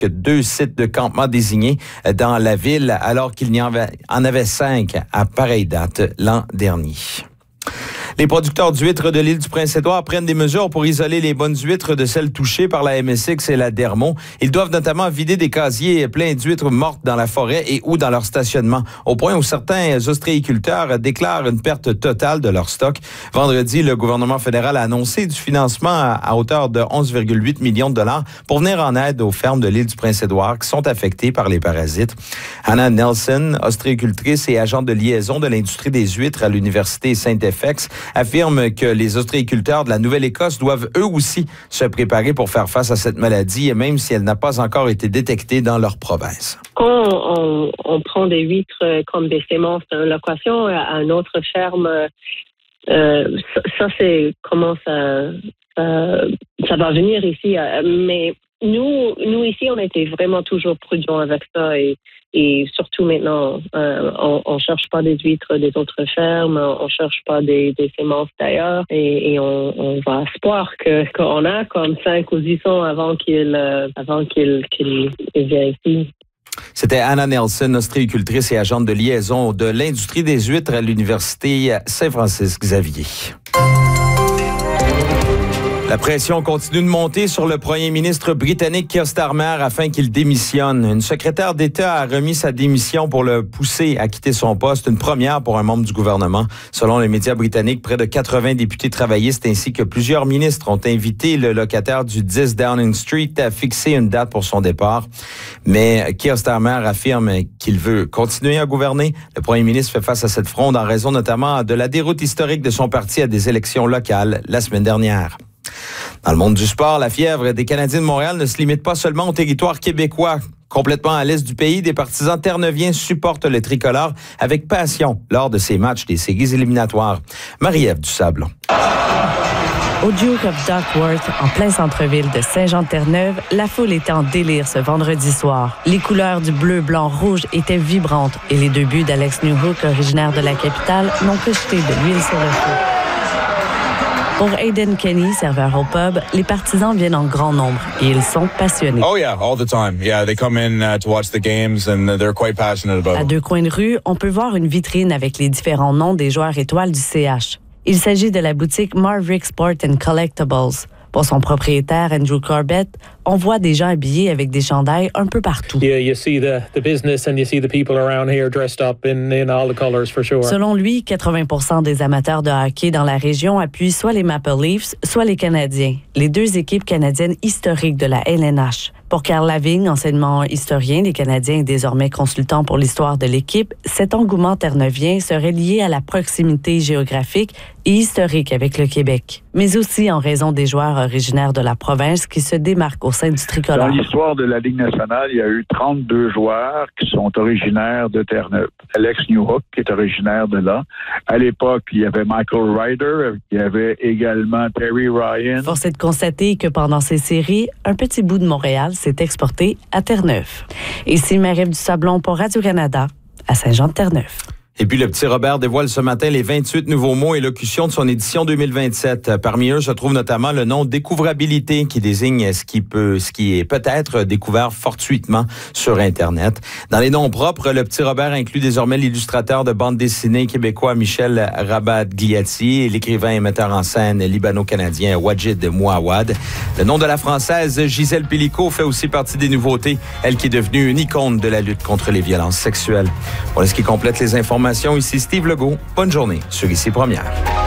2 sites de campement désignés dans la ville, alors qu'il y en avait 5 à pareille date l'an dernier. Les producteurs d'huîtres de l'île du Prince-Édouard prennent des mesures pour isoler les bonnes huîtres de celles touchées par la MSX et la Dermont. Ils doivent notamment vider des casiers pleins d'huîtres mortes dans la forêt et ou dans leur stationnement, au point où certains ostréiculteurs déclarent une perte totale de leur stock. Vendredi, le gouvernement fédéral a annoncé du financement à hauteur de 11,8 millions de dollars pour venir en aide aux fermes de l'île du Prince-Édouard qui sont affectées par les parasites. Anna Nelson, ostréicultrice et agente de liaison de l'industrie des huîtres à l'Université Saint-FX, affirme que les ostréiculteurs de la Nouvelle-Écosse doivent eux aussi se préparer pour faire face à cette maladie, même si elle n'a pas encore été détectée dans leur province. Quand on prend des huîtres comme des semences d'une location à une autre ferme, ça c'est comment ça va venir ici. Mais nous ici, on était vraiment toujours prudents avec ça et surtout maintenant, on cherche pas des huîtres des autres fermes, on cherche pas des semences d'ailleurs et on va espoir qu'on a comme 5 ou 10 ans avant qu'il vienne ici. C'était Anna Nelson, ostréicultrice et agente de liaison de l'industrie des huîtres à l'Université Saint-Francis-Xavier. La pression continue de monter sur le premier ministre britannique Keir Starmer afin qu'il démissionne. Une secrétaire d'État a remis sa démission pour le pousser à quitter son poste, une première pour un membre du gouvernement. Selon les médias britanniques, près de 80 députés travaillistes ainsi que plusieurs ministres ont invité le locataire du 10 Downing Street à fixer une date pour son départ. Mais Keir Starmer affirme qu'il veut continuer à gouverner. Le premier ministre fait face à cette fronde en raison notamment de la déroute historique de son parti à des élections locales la semaine dernière. Dans le monde du sport, la fièvre des Canadiens de Montréal ne se limite pas seulement au territoire québécois. Complètement à l'est du pays, des partisans terre-neuviens supportent le tricolore avec passion lors de ces matchs des séries éliminatoires. Marie-Ève Dusablon. Au Duke of Duckworth, en plein centre-ville de Saint-Jean-de-Terre-Neuve, la foule était en délire ce vendredi soir. Les couleurs du bleu, blanc, rouge étaient vibrantes et les 2 buts d'Alex Newhook, originaire de la capitale, n'ont que jeté de l'huile sur le feu. Pour Aidan Kenny, serveur au pub, les partisans viennent en grand nombre et ils sont passionnés. Oh yeah, all the time. Yeah, they come in to watch the games and they're quite passionate about it. À 2 coins de rue, on peut voir une vitrine avec les différents noms des joueurs étoiles du CH. Il s'agit de la boutique Marvick Sport and Collectibles. Pour son propriétaire, Andrew Corbett, on voit des gens habillés avec des chandails un peu partout. Yeah, you see the business and you see the people around here dressed up in all the colors for sure. Selon lui, 80% des amateurs de hockey dans la région appuient soit les Maple Leafs, soit les Canadiens, les 2 équipes canadiennes historiques de la LNH. Pour Carl Lavigne, enseignement historien des Canadiens et désormais consultant pour l'histoire de l'équipe, cet engouement terre-neuvien serait lié à la proximité géographique et historique avec le Québec, mais aussi en raison des joueurs originaires de la province qui se démarquent au sein du tricolore. Dans l'histoire de la Ligue nationale, il y a eu 32 joueurs qui sont originaires de Terre-Neuve. Alex Newhook, qui est originaire de là. À l'époque, il y avait Michael Ryder, il y avait également Terry Ryan. Force est de constater que pendant ces séries, un petit bout de Montréal s'est exporté à Terre-Neuve. Ici Marie-Ève Dusablon pour Radio-Canada, à Saint-Jean-de-Terre-Neuve. Et puis, le petit Robert dévoile ce matin les 28 nouveaux mots et locutions de son édition 2027. Parmi eux se trouve notamment le nom découvrabilité qui désigne ce qui est peut-être découvert fortuitement sur Internet. Dans les noms propres, le petit Robert inclut désormais l'illustrateur de bande dessinée québécois Michel Rabat-Gliatti et l'écrivain et metteur en scène libano-canadien Wajid Mouawad. Le nom de la Française Gisèle Pélicaud fait aussi partie des nouveautés, elle qui est devenue une icône de la lutte contre les violences sexuelles. Voilà ce qui complète les informations. Ici Steve Legault. Bonne journée sur Ici Première.